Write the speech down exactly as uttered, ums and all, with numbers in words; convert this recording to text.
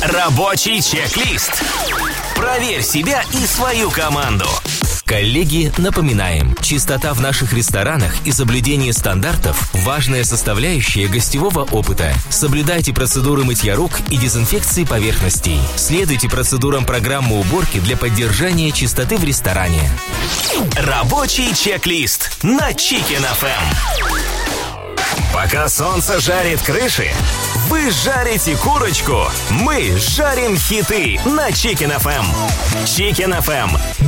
Рабочий чек-лист. Проверь себя и свою команду. Коллеги, напоминаем, чистота в наших ресторанах и соблюдение стандартов – важная составляющая гостевого опыта. Соблюдайте процедуры мытья рук и дезинфекции поверхностей. Следуйте процедурам программы уборки для поддержания чистоты в ресторане. Рабочий чек-лист на Chicken эф эм. Пока солнце жарит крыши, вы жарите курочку, мы жарим хиты на Chicken эф эм. Chicken эф эм.